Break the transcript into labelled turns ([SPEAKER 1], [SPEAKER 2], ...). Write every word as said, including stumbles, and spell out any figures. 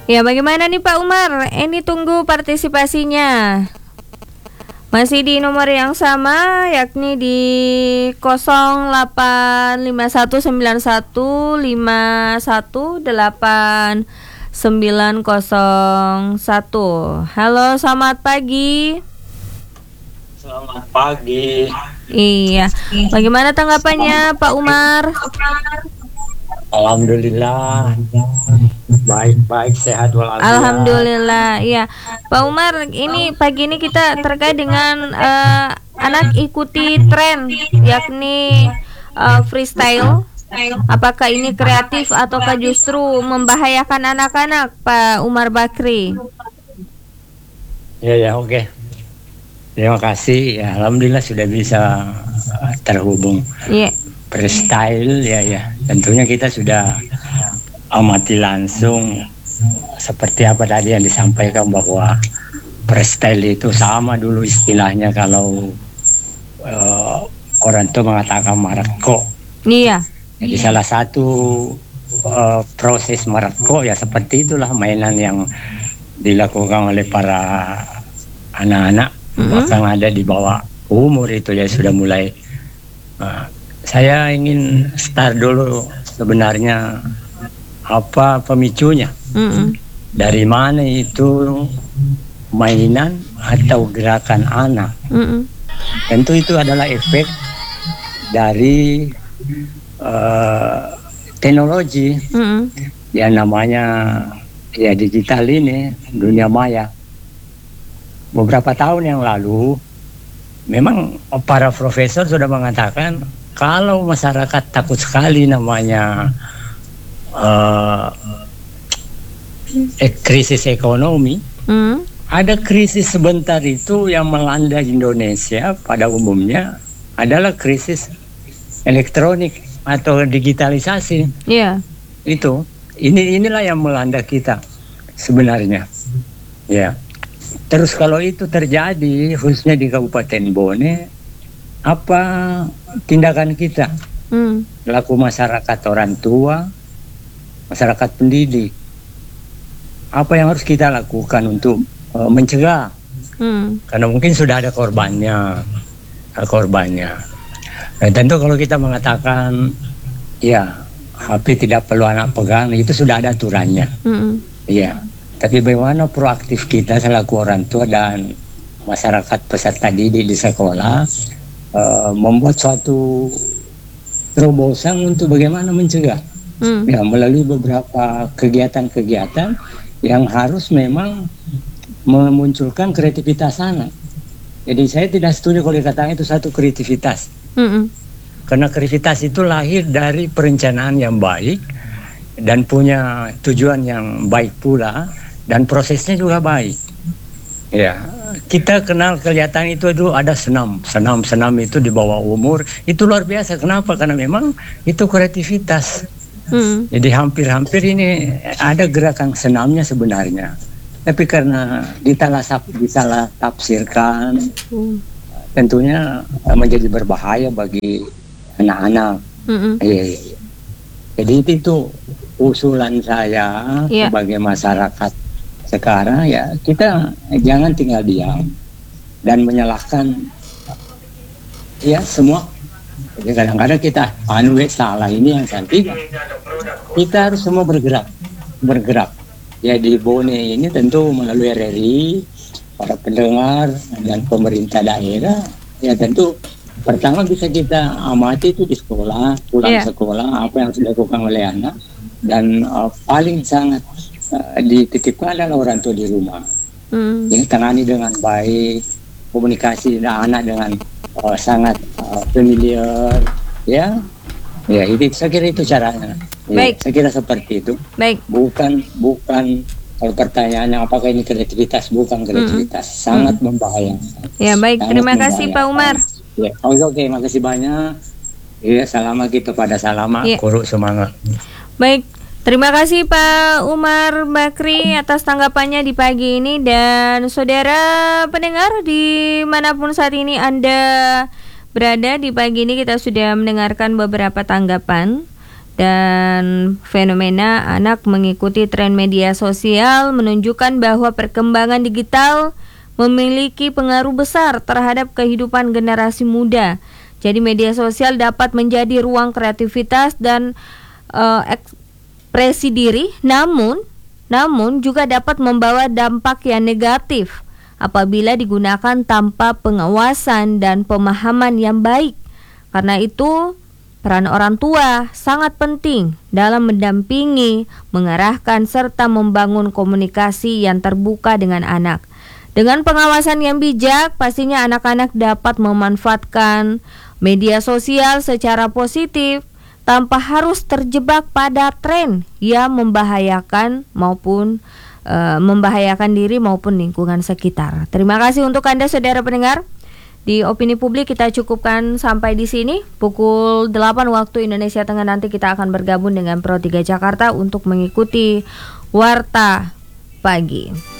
[SPEAKER 1] Ya, bagaimana nih Pak Umar? Ini tunggu partisipasinya. Masih di nomor yang sama, yakni di nol delapan lima satu sembilan satu lima satu delapan sembilan nol satu. Halo, selamat pagi.
[SPEAKER 2] Selamat pagi.
[SPEAKER 1] Iya, bagaimana tanggapannya Pak Umar?
[SPEAKER 2] Alhamdulillah, baik-baik, sehat walafiat.
[SPEAKER 1] Alhamdulillah, iya. Pak Umar, ini pagi ini kita terkait dengan uh, anak ikuti tren, yakni uh, freestyle. Apakah ini kreatif ataukah justru membahayakan anak-anak, Pak Umar Bakri?
[SPEAKER 2] Ya ya, oke. Terima kasih. Ya, alhamdulillah sudah bisa terhubung.
[SPEAKER 1] Iya.
[SPEAKER 2] Freestyle, ya ya. Tentunya kita sudah amati langsung seperti apa tadi yang disampaikan, bahwa freestyle itu sama dulu istilahnya kalau uh, orang tua mengatakan marko.
[SPEAKER 1] Iya.
[SPEAKER 2] Jadi salah satu uh, proses marko ya seperti itulah, mainan yang dilakukan oleh para anak-anak, mm-hmm. bahkan ada di bawah umur itu ya sudah mulai. Uh, Saya ingin start dulu sebenarnya apa pemicunya, mm-hmm. dari mana itu mainan atau gerakan anak. Mm-hmm. Tentu itu adalah efek dari uh, teknologi, mm-hmm. yang namanya ya digital ini, dunia maya. Beberapa tahun yang lalu memang para profesor sudah mengatakan kalau masyarakat takut sekali namanya uh, eh, krisis ekonomi, mm. ada krisis sebentar itu yang melanda Indonesia pada umumnya adalah krisis elektronik atau digitalisasi.
[SPEAKER 1] Iya. Yeah.
[SPEAKER 2] Itu, ini inilah yang melanda kita sebenarnya. Ya. Yeah. Terus kalau itu terjadi khususnya di Kabupaten Bone, apa tindakan kita, hmm. laku masyarakat, orang tua, masyarakat pendidik, apa yang harus kita lakukan untuk uh, mencegah, hmm. karena mungkin sudah ada korbannya, korbannya. Dan tentu kalau kita mengatakan ya H P tidak perlu anak pegang, itu sudah ada aturannya, hmm. ya. Tapi bagaimana proaktif kita selaku orang tua dan masyarakat peserta didik di sekolah, Uh, membuat suatu terobosan untuk bagaimana mencegah, hmm. ya melalui beberapa kegiatan-kegiatan yang harus memang memunculkan kreativitas anak. Jadi saya tidak setuju kalau dikatakan itu satu kreativitas, hmm. karena kreativitas itu lahir dari perencanaan yang baik dan punya tujuan yang baik pula, dan prosesnya juga baik. Ya, kita kenal kelihatan itu dulu ada senam, senam, senam itu di bawah umur itu luar biasa. Kenapa? Karena memang itu kreativitas. Hmm. Jadi hampir-hampir ini ada gerakan senamnya sebenarnya, tapi karena disalah disalah tafsirkan, hmm. tentunya menjadi berbahaya bagi anak-anak. Hmm. Eh, jadi itu usulan saya, yeah. sebagai masyarakat sekarang, ya kita jangan tinggal diam dan menyalahkan ya semua. Jadi kadang-kadang kita anu salah ini yang cantik. Kita harus semua bergerak, bergerak. Ya di Bone ini tentu melalui R R I, para pendengar dan pemerintah daerah, ya tentu pertama bisa kita amati itu di sekolah, pulang yeah. sekolah apa yang sudah dilakukan oleh anak, dan uh, paling sangat Uh, dititipkan adalah orang tua di rumah. Hmm. Ini tangani dengan baik, komunikasi dengan anak dengan uh, sangat uh, familiar, ya, ya itu saya kira itu caranya. Ya, baik. Saya kira seperti itu. Baik. Bukan bukan kalau pertanyaannya apakah ini kreativitas, bukan kreativitas, hmm. sangat hmm. membahayakan. Ya baik, sangat terima kasih Pak Umar. Ya, oke oke, makasih banyak. Ya, selamat kita pada salama, ya. Kuruk semangat. Baik.
[SPEAKER 1] Terima kasih Pak Umar Bakri atas tanggapannya di pagi ini. Dan saudara pendengar dimanapun saat ini Anda berada, di pagi ini kita sudah mendengarkan beberapa tanggapan Dan fenomena anak mengikuti tren media sosial menunjukkan bahwa perkembangan digital memiliki pengaruh besar terhadap kehidupan generasi muda. Jadi media sosial dapat menjadi ruang kreativitas dan uh, ekspresi diri, namun namun juga dapat membawa dampak yang negatif apabila digunakan tanpa pengawasan dan pemahaman yang baik. Karena itu, peran orang tua sangat penting dalam mendampingi, mengarahkan, serta membangun komunikasi yang terbuka dengan anak. Dengan pengawasan yang bijak, pastinya anak-anak dapat memanfaatkan media sosial secara positif tanpa harus terjebak pada tren yang membahayakan maupun e, membahayakan diri maupun lingkungan sekitar. Terima kasih untuk Anda saudara pendengar. Di Opini Publik kita cukupkan sampai di sini. Pukul delapan waktu Indonesia Tengah nanti kita akan bergabung dengan Pro tiga Jakarta untuk mengikuti Warta Pagi.